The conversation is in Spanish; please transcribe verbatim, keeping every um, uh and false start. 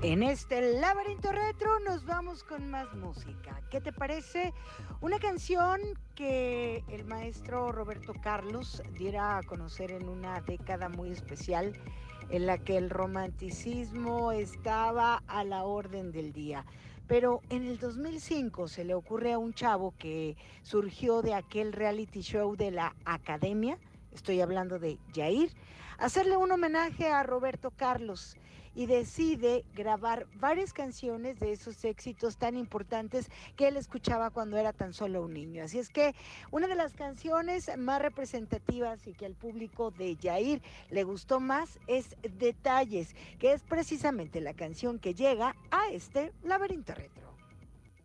En este laberinto retro nos vamos con más música. ¿Qué te parece? Una canción que el maestro Roberto Carlos diera a conocer en una década muy especial en la que el romanticismo estaba a la orden del día. Pero en el dos mil cinco se le ocurre a un chavo que surgió de aquel reality show de la Academia, estoy hablando de Yair, hacerle un homenaje a Roberto Carlos y decide grabar varias canciones de esos éxitos tan importantes que él escuchaba cuando era tan solo un niño. Así es que una de las canciones más representativas y que al público de Yair le gustó más es Detalles, que es precisamente la canción que llega a este laberinto retro.